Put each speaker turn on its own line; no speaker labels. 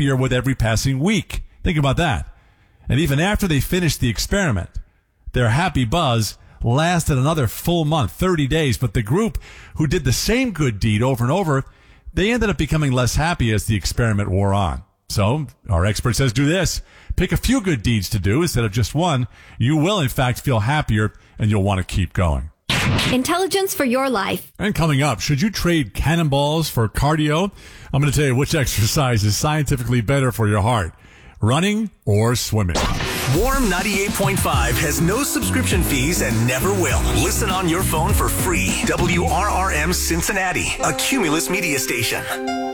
happier with every passing week. Think about that. And even after they finished the experiment, their happy buzz lasted another full month, 30 days. But the group who did the same good deed over and over, they ended up becoming less happy as the experiment wore on. So our expert says do this. Pick a few good deeds to do instead of just one. You will, in fact, feel happier, and you'll want to keep going.
Intelligence for your life.
And coming up, should you trade cannonballs for cardio? I'm going to tell you which exercise is scientifically better for your heart. Running or swimming.
Warm 98.5 has no subscription fees and never will. Listen on your phone for free. WRRM Cincinnati, a Cumulus media station.